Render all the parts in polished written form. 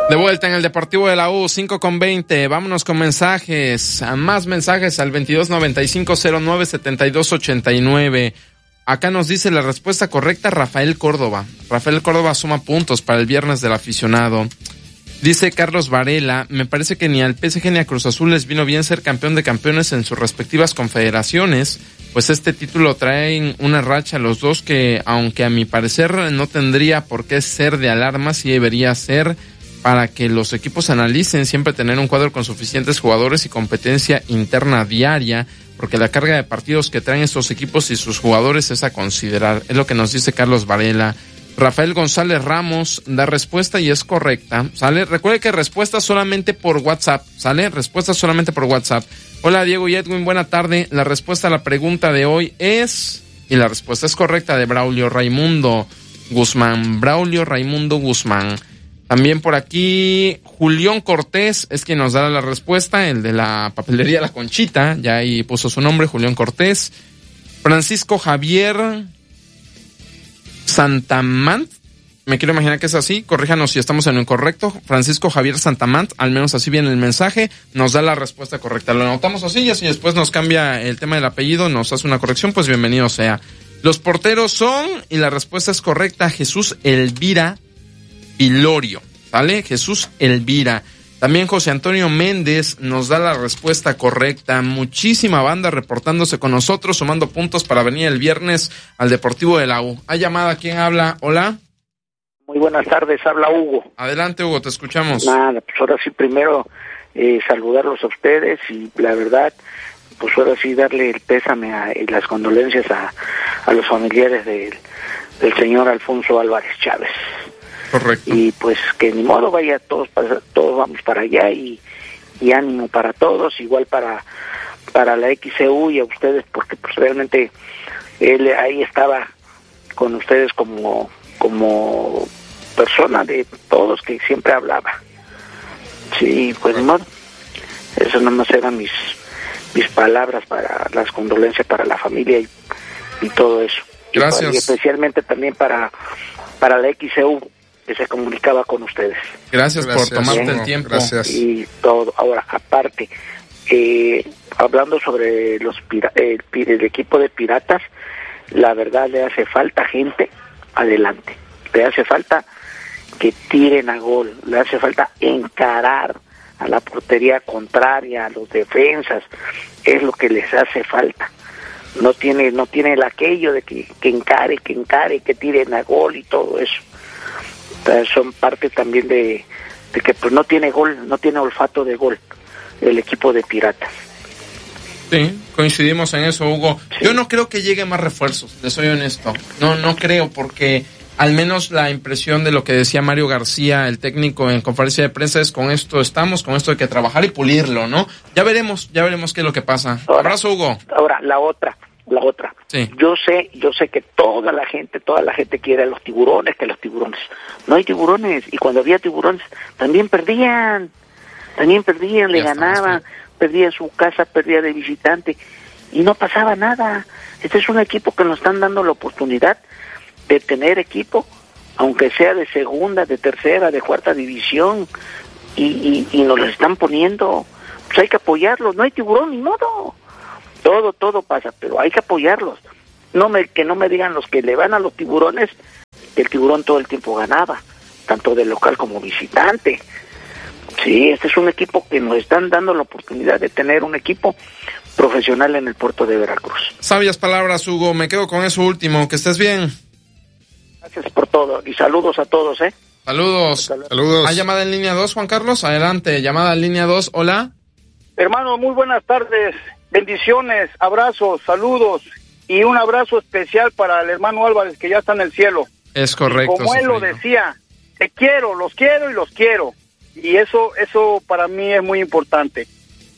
De vuelta en el Deportivo de la U, 5:20. Vámonos con mensajes. A más mensajes al 2295-097289. Acá nos dice la respuesta correcta, Rafael Córdoba. Rafael Córdoba suma puntos para el viernes del aficionado. Dice Carlos Varela, me parece que ni al PSG ni a Cruz Azul les vino bien ser campeón de campeones en sus respectivas confederaciones, pues este título traen una racha los dos que, aunque a mi parecer no tendría por qué ser de alarma, sí debería ser para que los equipos analicen siempre tener un cuadro con suficientes jugadores y competencia interna diaria, porque la carga de partidos que traen estos equipos y sus jugadores es a considerar, es lo que nos dice Carlos Varela. Rafael González Ramos da respuesta y es correcta, ¿sale? Recuerde que respuesta solamente por WhatsApp, ¿sale? Respuesta solamente por WhatsApp. Hola Diego y Edwin, buena tarde. La respuesta a la pregunta de hoy es, y la respuesta es correcta, de Braulio Raimundo Guzmán. Braulio Raimundo Guzmán. También por aquí, Julián Cortés es quien nos da la respuesta, el de la papelería La Conchita, ya ahí puso su nombre, Julián Cortés. Francisco Javier Santamant, me quiero imaginar que es así, corríjanos si estamos en lo incorrecto. Francisco Javier Santamant, al menos así viene el mensaje, nos da la respuesta correcta. Lo anotamos así y así después nos cambia el tema del apellido, nos hace una corrección, pues bienvenido sea. Los porteros son, y la respuesta es correcta, Jesús Elvira Vilorio, ¿vale? Jesús Elvira. También José Antonio Méndez nos da la respuesta correcta. Muchísima banda reportándose con nosotros, sumando puntos para venir el viernes al Deportivo de la U. ¿Hay llamada? ¿Quién habla? Hola. Muy buenas tardes, habla Hugo. Adelante, Hugo, te escuchamos. Nada, pues ahora sí, primero saludarlos a ustedes y la verdad, pues ahora sí darle el pésame y las condolencias a los familiares del señor Alfonso Álvarez Chávez. Correcto. Y pues que ni modo, vaya, todos vamos para allá y ánimo para todos, igual para la XCU y a ustedes, porque pues realmente él ahí estaba con ustedes como persona de todos que siempre hablaba. Sí, pues ni modo. Eso nomás eran mis palabras para las condolencias para la familia y todo eso. Gracias. Y especialmente también para la XCU, que se comunicaba con ustedes. Gracias por tomarte el tiempo. Gracias. Y todo. Ahora, aparte, hablando sobre el equipo de Piratas, la verdad le hace falta gente adelante. Le hace falta que tiren a gol. Le hace falta encarar a la portería contraria, a los defensas. Es lo que les hace falta. No tiene el aquello de que encare, que tiren a gol y todo eso. Son parte también de que pues no tiene gol, no tiene olfato de gol el equipo de Piratas. Sí, coincidimos en eso, Hugo. Sí. Yo no creo que lleguen más refuerzos, les soy honesto. No creo, porque al menos la impresión de lo que decía Mario García, el técnico en conferencia de prensa, es con esto hay que trabajar y pulirlo, ¿no? Ya veremos qué es lo que pasa. Abrazo, Hugo. Ahora, la otra. Sí. Yo sé que toda la gente quiere a los tiburones, no hay tiburones, y cuando había tiburones también perdían, le ganaban, perdía su casa, perdía de visitante, y no pasaba nada. Este es un equipo que nos están dando la oportunidad de tener equipo, aunque sea de segunda, de tercera, de cuarta división, y nos lo están poniendo. Pues hay que apoyarlos, no hay tiburón ni modo. Todo pasa, pero hay que apoyarlos. Que no me digan los que le van a los tiburones, que el tiburón todo el tiempo ganaba, tanto de local como visitante. Sí, este es un equipo que nos están dando la oportunidad de tener un equipo profesional en el puerto de Veracruz. Sabias palabras, Hugo, me quedo con eso último, que estés bien. Gracias por todo, y saludos a todos, Saludos. ¿Hay llamada en línea 2, Juan Carlos? Adelante, llamada en línea 2, hola. Hermano, muy buenas tardes. Bendiciones, abrazos, saludos y un abrazo especial para el hermano Álvarez, que ya está en el cielo. Es correcto. Y como él lo decía, te quiero, los quiero y los quiero. Y eso para mí es muy importante.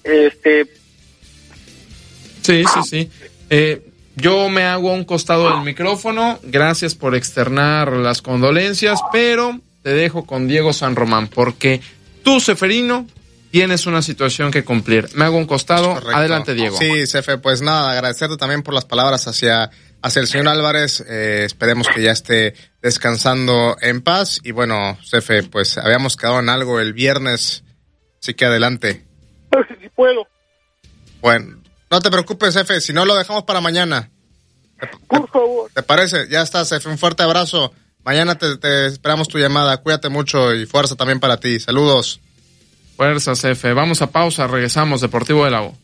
Sí. Yo me hago a un costado del micrófono. Gracias por externar las condolencias, pero te dejo con Diego San Román, porque tú, Seferino, tienes una situación que cumplir. Me hago un costado. Correcto. Adelante, Diego. Sí, Cefe, pues nada, agradecerte también por las palabras hacia el señor Álvarez. Esperemos que ya esté descansando en paz. Y bueno, Cefe, pues habíamos quedado en algo el viernes, así que adelante. A ver si puedo. Bueno, no te preocupes, Cefe, si no lo dejamos para mañana. Por favor. ¿Te parece? Ya está, Cefe, un fuerte abrazo. Mañana te esperamos tu llamada. Cuídate mucho y fuerza también para ti. Saludos. Fuerza, Cefe. Vamos a pausa, regresamos. Deportivo de la U.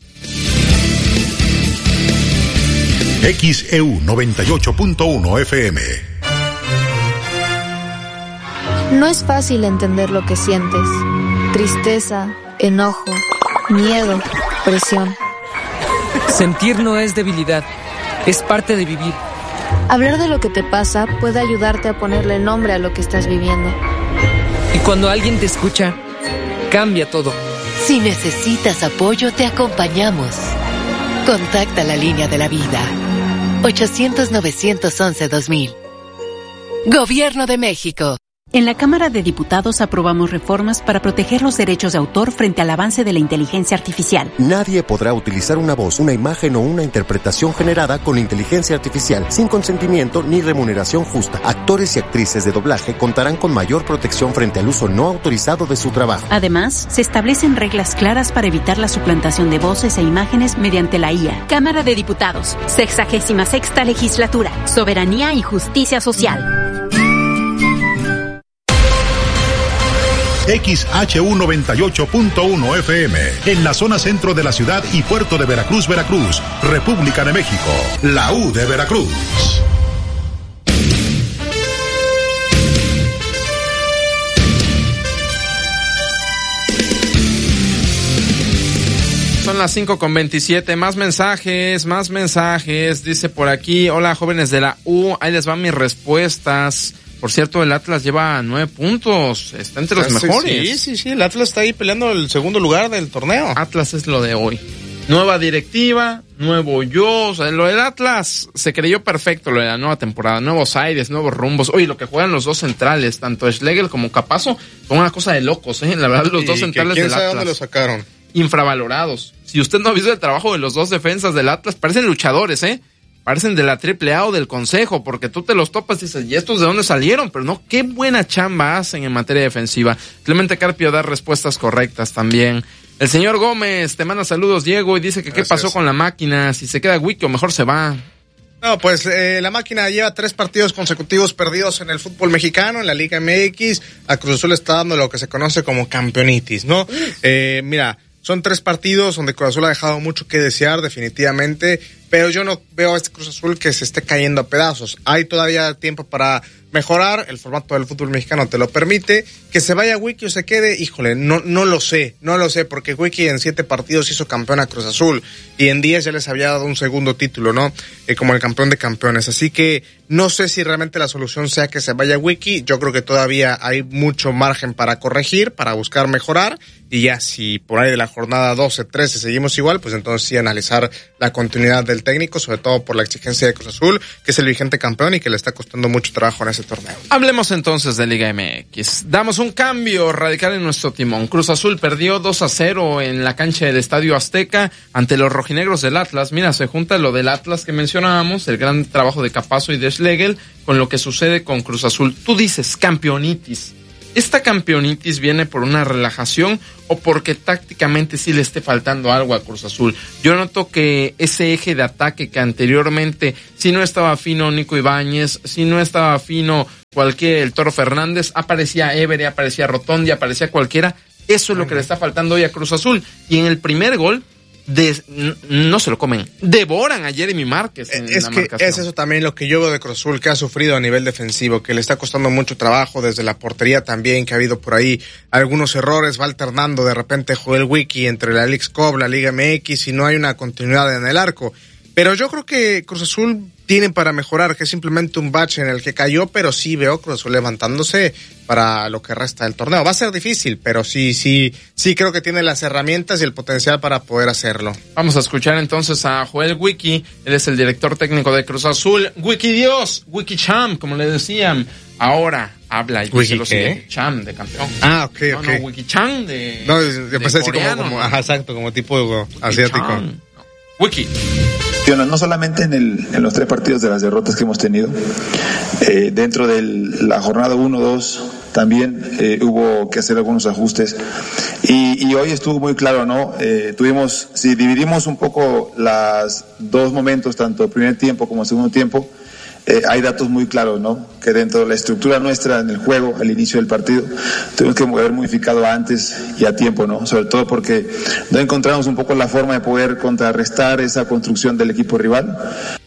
XEU 98.1 FM. No es fácil entender lo que sientes. Tristeza, enojo, miedo, presión. Sentir no es debilidad, es parte de vivir. Hablar de lo que te pasa puede ayudarte a ponerle nombre a lo que estás viviendo. Y cuando alguien te escucha, cambia todo. Si necesitas apoyo, te acompañamos. Contacta la línea de la vida. 800-911-2000. Gobierno de México. En la Cámara de Diputados aprobamos reformas para proteger los derechos de autor frente al avance de la inteligencia artificial. Nadie podrá utilizar una voz, una imagen o una interpretación generada con inteligencia artificial sin consentimiento ni remuneración justa. Actores y actrices de doblaje contarán con mayor protección frente al uso no autorizado de su trabajo. Además, se establecen reglas claras para evitar la suplantación de voces e imágenes mediante la IA. Cámara de Diputados, 66ª Legislatura, Soberanía y Justicia Social. XHU 98.1 FM, en la zona centro de la ciudad y puerto de Veracruz, Veracruz, República de México, la U de Veracruz. Son las 5:27, más mensajes, dice por aquí, hola jóvenes de la U, ahí les van mis respuestas. Por cierto, el Atlas lleva 9 puntos, está entre los mejores. Sí, el Atlas está ahí peleando el segundo lugar del torneo. Atlas es lo de hoy. Nueva directiva, nuevo yo, o sea, lo del Atlas se creyó perfecto, lo de la nueva temporada, nuevos aires, nuevos rumbos. Oye, lo que juegan los dos centrales, tanto Schlegel como Capazo, son una cosa de locos, la verdad, los dos centrales del Atlas. ¿Quién sabe dónde lo sacaron? Infravalorados. Si usted no ha visto el trabajo de los dos defensas del Atlas, parecen luchadores, parecen de la AAA o del Consejo, porque tú te los topas y dices, ¿y estos de dónde salieron? Pero no, qué buena chamba hacen en materia defensiva. Clemente Carpio da respuestas correctas también. El señor Gómez te manda saludos, Diego, y dice que Gracias. qué pasó con la máquina, si se queda Wiki o mejor se va. No, pues la máquina lleva 3 partidos consecutivos perdidos en el fútbol mexicano, en la Liga MX. A Cruz Azul está dando lo que se conoce como campeonitis, ¿no? Mira, son 3 partidos donde Cruz Azul ha dejado mucho que desear, definitivamente, pero yo no veo a este Cruz Azul que se esté cayendo a pedazos. Hay todavía tiempo para mejorar, el formato del fútbol mexicano te lo permite. Que se vaya Wiki o se quede, híjole, no lo sé, porque Wiki en 7 partidos hizo campeón a Cruz Azul y en 10 ya les había dado un segundo título, ¿no? Como el campeón de campeones, así que no sé si realmente la solución sea que se vaya Wiki. Yo creo que todavía hay mucho margen para corregir, para buscar mejorar, y ya si por ahí de la jornada 12, 13 seguimos igual, pues entonces sí analizar la continuidad del técnico, sobre todo por la exigencia de Cruz Azul, que es el vigente campeón y que le está costando mucho trabajo en ese torneo. Hablemos entonces de Liga MX. Damos un cambio radical en nuestro timón. Cruz Azul perdió 2-0 en la cancha del Estadio Azteca ante los rojinegros del Atlas. Mira, se junta lo del Atlas que mencionábamos, el gran trabajo de Capazo y de Schlegel, con lo que sucede con Cruz Azul. Tú dices campeonitis. ¿Esta campeonitis viene por una relajación o porque tácticamente sí le esté faltando algo a Cruz Azul? Yo noto que ese eje de ataque que anteriormente, si no estaba fino Nico Ibáñez, si no estaba fino el Toro Fernández, aparecía Évere, aparecía Rotondi, aparecía cualquiera. Eso es lo que le está faltando hoy a Cruz Azul. Y en el primer gol, no se lo comen, devoran a Jeremy Márquez en la marcación. Es eso también lo que yo veo de Cruz Azul, que ha sufrido a nivel defensivo, que le está costando mucho trabajo desde la portería también, que ha habido por ahí algunos errores, va alternando de repente Joel Wiki entre la Leagues Cup, la Liga MX, y no hay una continuidad en el arco. Pero yo creo que Cruz Azul tiene para mejorar, que es simplemente un bache en el que cayó, pero sí veo Cruz Azul levantándose para lo que resta del torneo. Va a ser difícil, pero sí creo que tiene las herramientas y el potencial para poder hacerlo. Vamos a escuchar entonces a Joel Wiki, él es el director técnico de Cruz Azul. Wiki Dios, Wiki Champ, como le decían. Ahora habla y dice lo siguiente, Champ de campeón. Ah, ok. No, Wiki Champ de No, yo pensé así coreano, como exacto, como tipo asiático. Champ. Wiki. No solamente en los 3 partidos de las derrotas que hemos tenido, dentro de la jornada 1-2 también hubo que hacer algunos ajustes y hoy estuvo muy claro, ¿no? Si dividimos un poco los 2 momentos, tanto primer tiempo como segundo tiempo, hay datos muy claros, ¿no? Que dentro de la estructura nuestra en el juego, al inicio del partido, tuvimos que haber modificado antes y a tiempo, ¿no? Sobre todo porque no encontramos un poco la forma de poder contrarrestar esa construcción del equipo rival.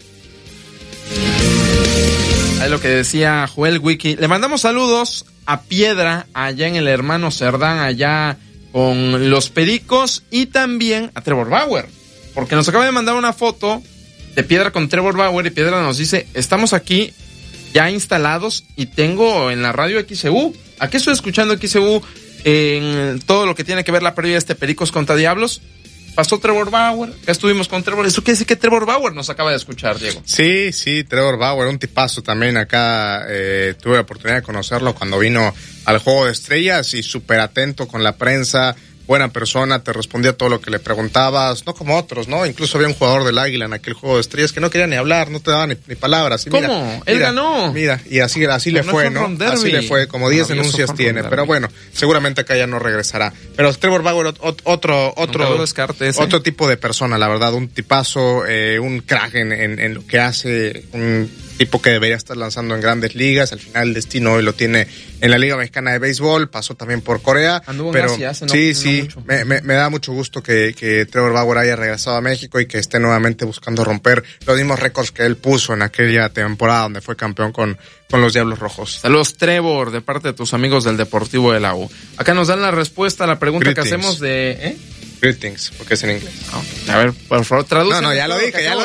Es lo que decía Joel Wiki. Le mandamos saludos a Piedra, allá en el Hermano Cerdán, allá con los Pericos, y también a Trevor Bauer, porque nos acaba de mandar una foto de Piedra con Trevor Bauer, y Piedra nos dice, estamos aquí ya instalados y tengo en la radio XEU. Aquí estoy escuchando XEU en todo lo que tiene que ver la previa de Pericos contra Diablos. Pasó Trevor Bauer, ya estuvimos con Trevor. Eso quiere decir que Trevor Bauer nos acaba de escuchar, Diego. Sí, Trevor Bauer, un tipazo también acá. Tuve la oportunidad de conocerlo cuando vino al Juego de Estrellas y súper atento con la prensa. Buena persona, te respondía todo lo que le preguntabas, no como otros, ¿no? Incluso había un jugador del Águila en aquel Juego de Estrellas que no quería ni hablar, no te daba ni palabras. Y ¿cómo? Él ganó. Mira, y así le fue, ¿no? Así le fue, como 10 denuncias tiene, pero bueno, seguramente acá ya no regresará. Pero Trevor Bauer, otro tipo de persona, la verdad, un tipazo, un crack en lo que hace, un tipo que debería estar lanzando en grandes ligas. Al final el destino hoy lo tiene en la Liga Mexicana de Béisbol, pasó también por Corea. Anduvo pero en Asia, me da mucho gusto que Trevor Bauer haya regresado a México y que esté nuevamente buscando romper los mismos récords que él puso en aquella temporada donde fue campeón con los Diablos Rojos. Saludos, Trevor, de parte de tus amigos del Deportivo de la U. Acá nos dan la respuesta a la pregunta que hacemos de... Greetings, porque es en inglés. Okay. A ver, por favor, traduce. No, ya lo dije. Ya lo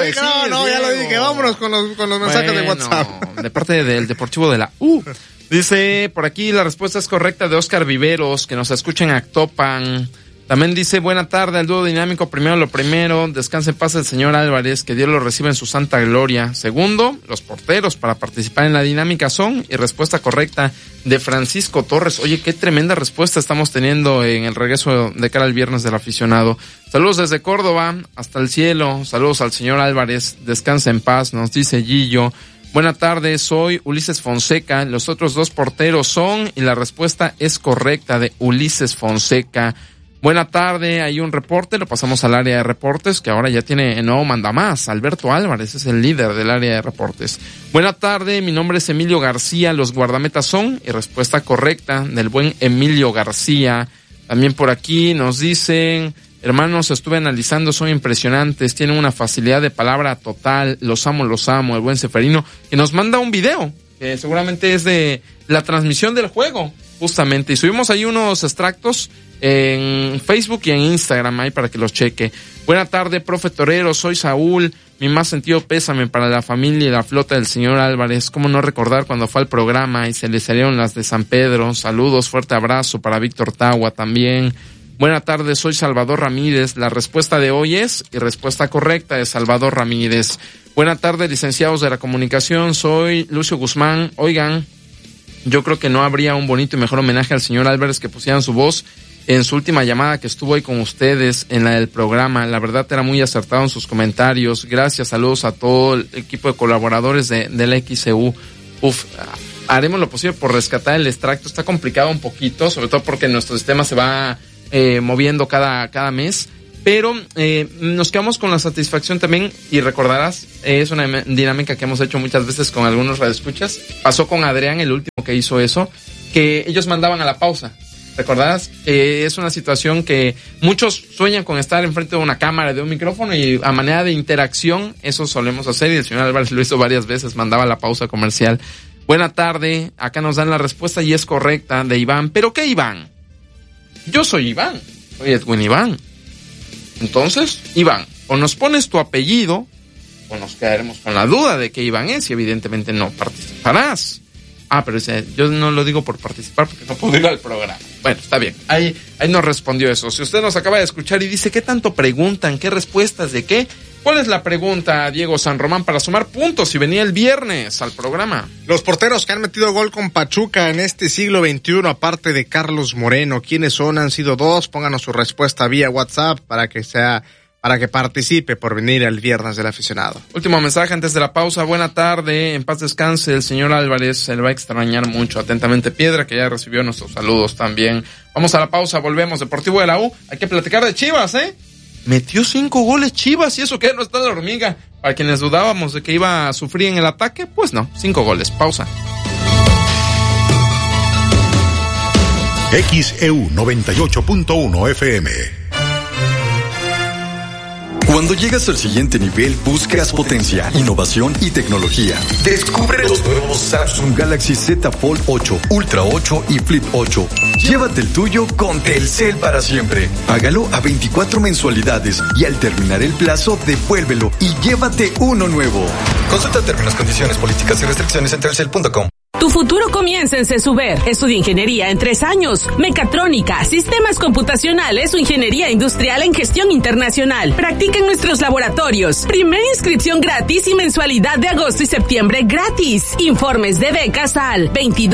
dije. Vámonos con los mensajes de WhatsApp. De parte del Deportivo de la U. Dice, por aquí la respuesta es correcta, de Oscar Viveros, que nos escucha en Actopan. También dice, buena tarde al dúo dinámico. Primero lo primero, descanse en paz el señor Álvarez, que Dios lo reciba en su santa gloria. Segundo, los porteros para participar en la dinámica son, y respuesta correcta de Francisco Torres. Oye, qué tremenda respuesta estamos teniendo en el regreso de cara al viernes del aficionado. Saludos desde Córdoba hasta el cielo. Saludos al señor Álvarez, descanse en paz, nos dice Gillo. Buena tarde, soy Ulises Fonseca. Los otros 2 porteros son, y la respuesta es correcta, de Ulises Fonseca. Buena tarde, hay un reporte, lo pasamos al área de reportes, que ahora ya tiene nuevo mandamás. Alberto Álvarez es el líder del área de reportes. Buena tarde, mi nombre es Emilio García, los guardametas son, y respuesta correcta del buen Emilio García. También por aquí nos dicen, hermanos, estuve analizando, son impresionantes, tienen una facilidad de palabra total, los amo, el buen Seferino, que nos manda un video, que seguramente es de la transmisión del juego, justamente, y subimos ahí unos extractos en Facebook y en Instagram ahí para que los cheque. Buena tarde, profe Torero, soy Saúl, mi más sentido pésame para la familia y la flota del señor Álvarez. Cómo no recordar cuando fue al programa y se le salieron las de San Pedro. Saludos, fuerte abrazo para Víctor Tagua también. Buena tarde, soy Salvador Ramírez. La respuesta de hoy es, y respuesta correcta, de Salvador Ramírez. Buena tarde, licenciados de la comunicación, soy Lucio Guzmán. Oigan, yo creo que no habría un bonito y mejor homenaje al señor Álvarez que pusieran su voz en su última llamada que estuvo ahí con ustedes en la del programa. La verdad era muy acertado en sus comentarios. Gracias, saludos a todo el equipo de colaboradores de la XEU. Haremos lo posible por rescatar el extracto. Está complicado un poquito, sobre todo porque nuestro sistema se va moviendo cada mes. Pero nos quedamos con la satisfacción también, y recordarás, es una dinámica que hemos hecho muchas veces con algunos radioescuchas. Pasó con Adrián, el último que hizo eso, que ellos mandaban a la pausa. ¿Recordarás? Es una situación que muchos sueñan con estar enfrente de una cámara, de un micrófono, y a manera de interacción eso solemos hacer, y el señor Álvarez lo hizo varias veces, mandaba la pausa comercial. Buena tarde, acá nos dan la respuesta y es correcta, de Iván. ¿Pero qué Iván? Yo soy Iván, soy Edwin Iván. Entonces, Iván, o nos pones tu apellido, o nos quedaremos con la duda de que Iván es, y evidentemente no participarás. Pero yo no lo digo por participar porque no puedo ir al programa. Bueno, está bien. Ahí nos respondió eso. Si usted nos acaba de escuchar y dice, ¿qué tanto preguntan? ¿Qué respuestas? ¿De qué? ¿Cuál es la pregunta, Diego San Román, para sumar puntos si venía el viernes al programa? Los porteros que han metido gol con Pachuca en este siglo XXI, aparte de Carlos Moreno, ¿quiénes son? Han sido 2. Pónganos su respuesta vía WhatsApp para que sea para que participe por venir el viernes del aficionado. Último mensaje antes de la pausa. Buena tarde, en paz descanse el señor Álvarez, se le va a extrañar mucho. Atentamente Piedra, que ya recibió nuestros saludos también. Vamos a la pausa, volvemos. Deportivo de la U, hay que platicar de Chivas, Metió 5 goles Chivas y eso que no está la hormiga. Para quienes dudábamos de que iba a sufrir en el ataque, pues no, 5 goles. Pausa. XEU 98.1 FM. Cuando llegas al siguiente nivel, buscas potencia, innovación y tecnología. Descubre los nuevos Samsung Galaxy Z Fold 8, Ultra 8 y Flip 8. Llévate el tuyo con Telcel para siempre. Págalo a 24 mensualidades y al terminar el plazo, devuélvelo y llévate uno nuevo. Consulta términos, condiciones, políticas y restricciones en telcel.com. Tu futuro comienza en CESUBER. Estudia ingeniería en 3 años, mecatrónica, sistemas computacionales o ingeniería industrial en gestión internacional. Practica en nuestros laboratorios. Primera inscripción gratis y mensualidad de agosto y septiembre gratis. Informes de becas al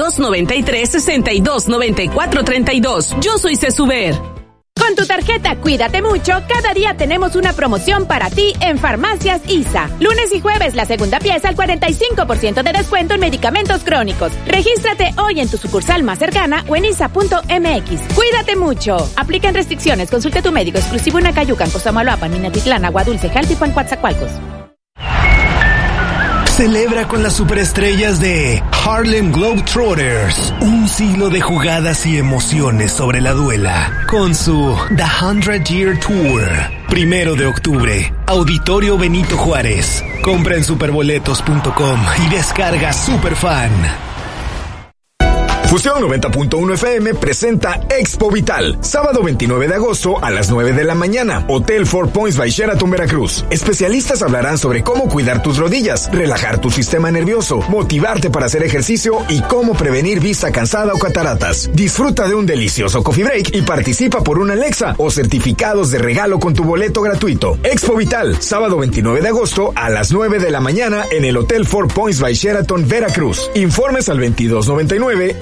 2293-629432. Yo soy CESUBER. Con tu tarjeta Cuídate Mucho, cada día tenemos una promoción para ti en Farmacias ISA. Lunes y jueves, la segunda pieza al 45% de descuento en medicamentos crónicos. Regístrate hoy en tu sucursal más cercana o en isa.mx. Cuídate Mucho. Aplican restricciones. Consulte a tu médico exclusivo en Acayucan, Cosamaloapan, Minatitlán, Agua Dulce, Jaltipan, Coatzacoalcos. Celebra con las superestrellas de Harlem Globetrotters un siglo de jugadas y emociones sobre la duela con su The 100 Year Tour. 1 de octubre, Auditorio Benito Juárez. Compra en superboletos.com y descarga Superfan. Fusión 90.1 FM presenta Expo Vital, sábado 29 de agosto a las 9 de la mañana, Hotel Four Points by Sheraton, Veracruz. Especialistas hablarán sobre cómo cuidar tus rodillas, relajar tu sistema nervioso, motivarte para hacer ejercicio y cómo prevenir vista cansada o cataratas. Disfruta de un delicioso coffee break y participa por una Alexa o certificados de regalo con tu boleto gratuito. Expo Vital, sábado 29 de agosto a las 9 de la mañana en el Hotel Four Points by Sheraton, Veracruz. Informes al 2299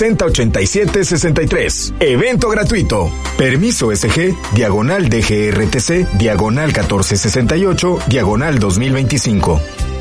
608763. Evento gratuito. Permiso SG, diagonal DGRTC, diagonal 1468, diagonal 2025.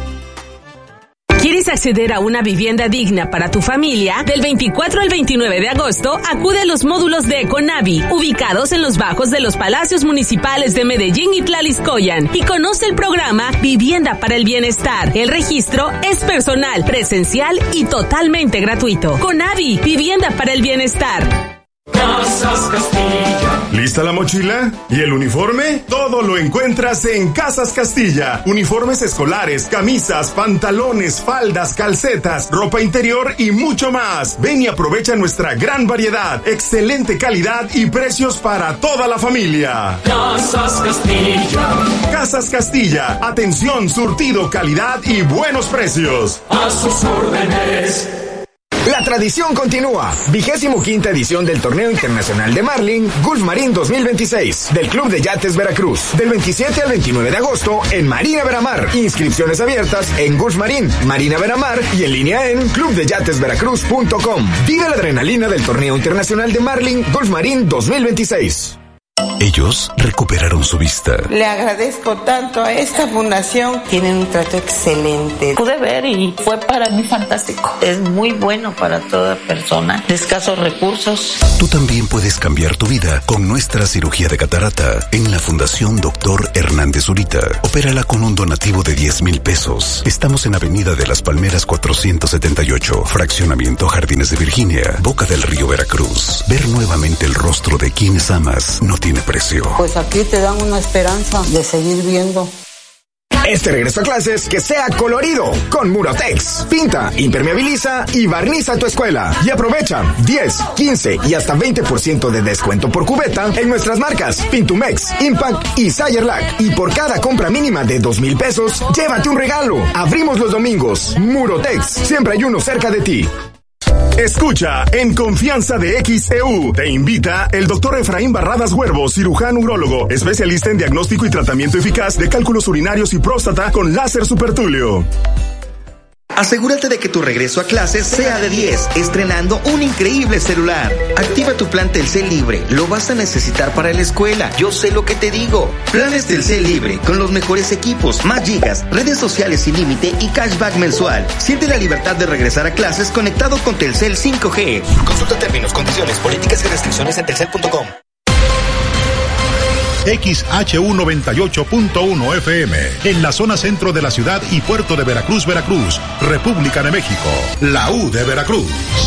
¿Quieres acceder a una vivienda digna para tu familia? Del 24 al 29 de agosto, acude a los módulos de Econavi, ubicados en los bajos de los palacios municipales de Medellín y Tlaliscoyan, y conoce el programa Vivienda para el Bienestar. El registro es personal, presencial y totalmente gratuito. Conavi, Vivienda para el Bienestar. Casas Castilla. ¿Lista la mochila? ¿Y el uniforme? Todo lo encuentras en Casas Castilla. Uniformes escolares, camisas, pantalones, faldas, calcetas, ropa interior y mucho más. Ven y aprovecha nuestra gran variedad, excelente calidad y precios para toda la familia. Casas Castilla. Casas Castilla. Atención, surtido, calidad y buenos precios. A sus órdenes. La tradición continúa. 25ª edición del Torneo Internacional de Marlin Gulf Marín 2026 del Club de Yates Veracruz. Del 27 al 29 de agosto en Marina Veramar. Inscripciones abiertas en Gulf Marín, Marina Veramar y en línea en clubdeyatesveracruz.com. Vive la adrenalina del Torneo Internacional de Marlin Gulf Marín 2026. Ellos recuperaron su vista. Le agradezco tanto a esta fundación. Tienen un trato excelente. Pude ver y fue para mí fantástico. Es muy bueno para toda persona de escasos recursos. Tú también puedes cambiar tu vida con nuestra cirugía de catarata en la Fundación Dr. Hernández Zurita. Opérala con un donativo de 10,000 pesos. Estamos en Avenida de las Palmeras 478, Fraccionamiento Jardines de Virginia, Boca del Río, Veracruz. Ver nuevamente el rostro de quienes amas no tiene precio. Pues aquí te dan una esperanza de seguir viendo. Este regreso a clases que sea colorido con Murotex. Pinta, impermeabiliza y barniza tu escuela. Y aprovecha 10, 15 y hasta 20% de descuento por cubeta en nuestras marcas Pintumex, Impact y Sayerlac. Y por cada compra mínima de 2,000 pesos, llévate un regalo. Abrimos los domingos. Murotex, siempre hay uno cerca de ti. Escucha en Confianza de XEU. Te invita el doctor Efraín Barradas Huervo, cirujano urólogo, especialista en diagnóstico y tratamiento eficaz de cálculos urinarios y próstata con láser supertulio. Asegúrate de que tu regreso a clases sea de 10, estrenando un increíble celular. Activa tu plan Telcel Libre, lo vas a necesitar para la escuela. Yo sé lo que te digo. Planes Telcel Libre, con los mejores equipos, más gigas, redes sociales sin límite y cashback mensual. Siente la libertad de regresar a clases conectado con Telcel 5G. Consulta términos, condiciones, políticas y restricciones en telcel.com. XHU98.1 FM, en la zona centro de la ciudad y puerto de Veracruz, Veracruz, República de México, la U de Veracruz.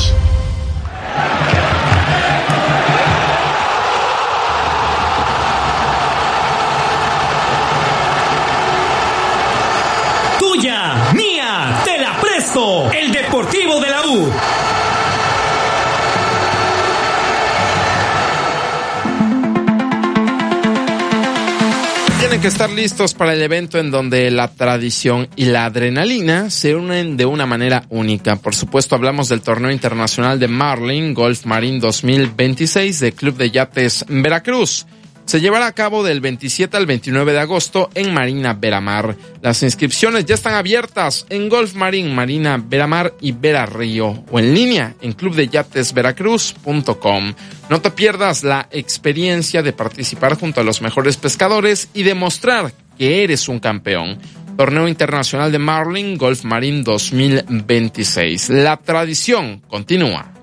Tuya, mía, te la presto, el Deportivo de la U. Tienen que estar listos para el evento en donde la tradición y la adrenalina se unen de una manera única. Por supuesto, hablamos del Torneo Internacional de Marlin Golf Marine 2026 de Club de Yates Veracruz. Se llevará a cabo del 27 al 29 de agosto en Marina Veramar. Las inscripciones ya están abiertas en Golf Marine, Marina Veramar y Vera Río, o en línea en clubdeyatesveracruz.com. No te pierdas la experiencia de participar junto a los mejores pescadores y demostrar que eres un campeón. Torneo Internacional de Marlin Golf Marine 2026. La tradición continúa.